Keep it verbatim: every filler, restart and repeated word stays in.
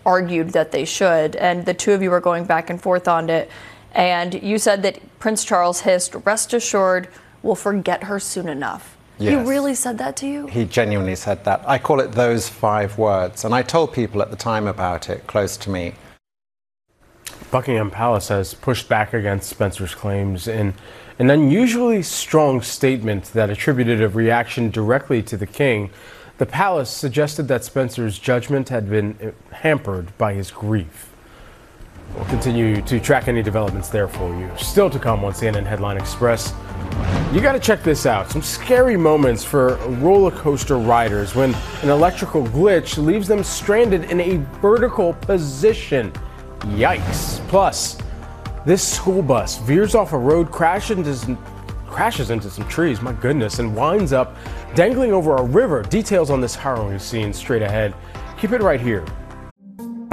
argued that they should, and the two of you were going back and forth on it. And you said that Prince Charles hissed, "Rest assured, we'll forget her soon enough." Yes. He really said that to you? He genuinely said that. I call it those five words. And I told people at the time about it, close to me. Buckingham Palace has pushed back against Spencer's claims in an unusually strong statement that attributed a reaction directly to the king. The palace suggested that Spencer's judgment had been hampered by his grief. We'll continue to track any developments there for you. Still to come on C N N Headline Express. You got to check this out. Some scary moments for roller coaster riders when an electrical glitch leaves them stranded in a vertical position. Yikes. Plus, this school bus veers off a road, crashes into some, crashes into some trees, my goodness, and winds up dangling over a river. Details on this harrowing scene straight ahead. Keep it right here